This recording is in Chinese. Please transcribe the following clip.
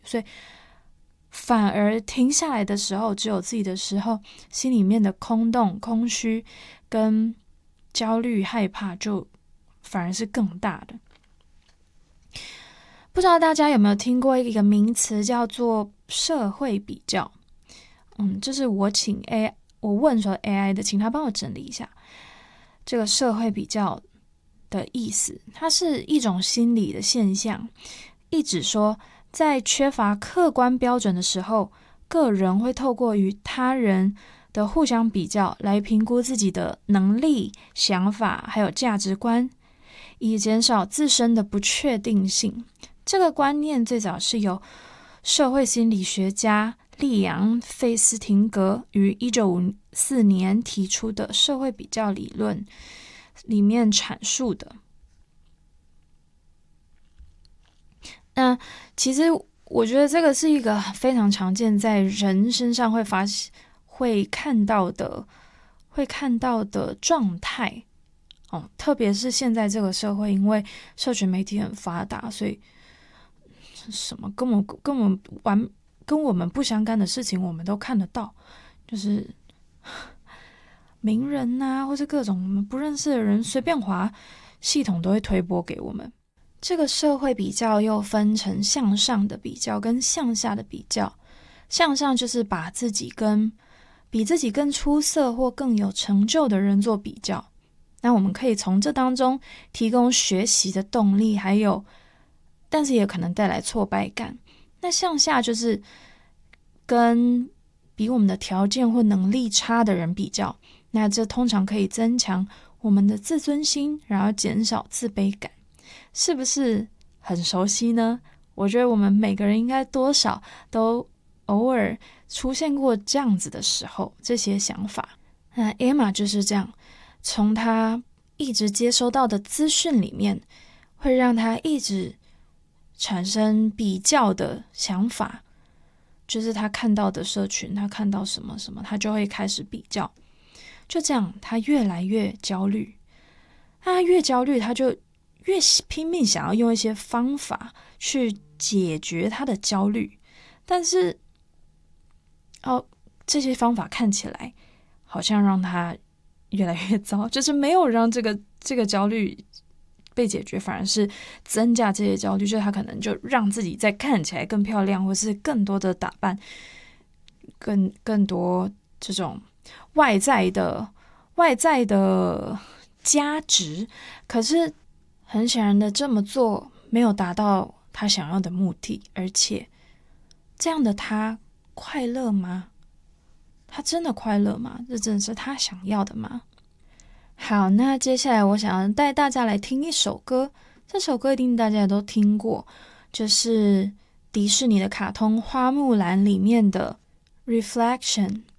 所以反而停下来的时候，只有自己的时候，心里面的空洞、空虚跟焦虑、害怕就反而是更大的。不知道大家有没有听过一个名词叫做社会比较？就是我问说 AI 的，请他帮我整理一下这个社会比较的意思。它是一种心理的现象，意指说在缺乏客观标准的时候，个人会透过与他人的互相比较来评估自己的能力、想法还有价值观，以减少自身的不确定性。这个观念最早是由社会心理学家利昂·费斯廷格于1954年提出的社会比较理论里面阐述的。那其实我觉得这个是一个非常常见在人身上会看到的状态特别是现在这个社会，因为社群媒体很发达，所以什么跟我们不相干的事情我们都看得到，就是名人啊，或是各种我们不认识的人，随便滑系统都会推播给我们。这个社会比较又分成向上的比较跟向下的比较。向上就是把比自己更出色或更有成就的人做比较，那我们可以从这当中提供学习的动力，但是也可能带来挫败感。那向下就是跟比我们的条件或能力差的人比较，那这通常可以增强我们的自尊心，然后减少自卑感。是不是很熟悉呢？我觉得我们每个人应该多少都偶尔出现过这样子的时候，这些想法。那 Emma 就是这样，从她一直接收到的资讯里面，会让她一直产生比较的想法，就是她看到的社群，她看到什么什么，她就会开始比较。就这样，她越来越焦虑。她越焦虑，她就越拼命想要用一些方法去解决他的焦虑，但是这些方法看起来好像让他越来越糟，就是没有让这个焦虑被解决，反而是增加这些焦虑，就是他可能就让自己再看起来更漂亮，或是更多的打扮，更多这种外在的价值。可是很显然的，这么做没有达到他想要的目的，而且这样的他快乐吗？他真的快乐吗？这真的是他想要的吗？好，那接下来我想要带大家来听一首歌，这首歌一定大家都听过，就是迪士尼的卡通《花木兰》里面的 Reflection。